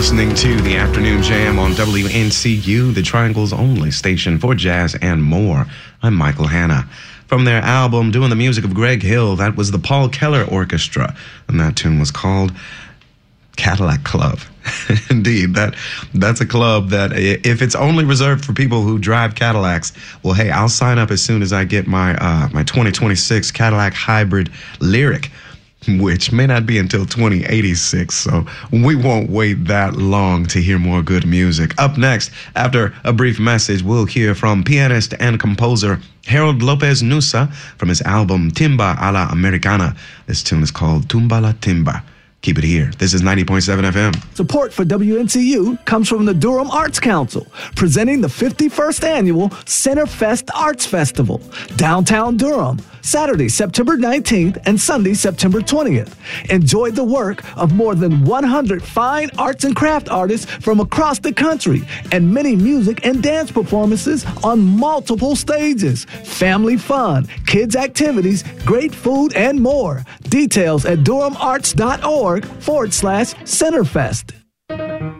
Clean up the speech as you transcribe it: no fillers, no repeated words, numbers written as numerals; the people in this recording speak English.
listening to the Afternoon Jam on WNCU, the Triangle's only station for jazz and more. I'm Michael Hanna. From their album, Doing the Music of Greg Hill, that was the Paul Keller Orchestra, and that tune was called Cadillac Club. Indeed, that's a club that if it's only reserved for people who drive Cadillacs, well, hey, I'll sign up as soon as I get my 2026 Cadillac Hybrid Lyric, which may not be until 2086, so we won't wait that long to hear more good music. Up next, after a brief message, we'll hear from pianist and composer Harold Lopez Nussa from his album Timba a la Americana. This tune is called Tumba la Timba. Keep it here. This is 90.7 FM. Support for WNCU comes from the Durham Arts Council, presenting the 51st Annual Centerfest Arts Festival, downtown Durham, Saturday, September 19th and Sunday, September 20th. Enjoy the work of more than 100 fine arts and craft artists from across the country and many music and dance performances on multiple stages. Family fun, kids activities, great food, and more. Details at durhamarts.org/Centerfest.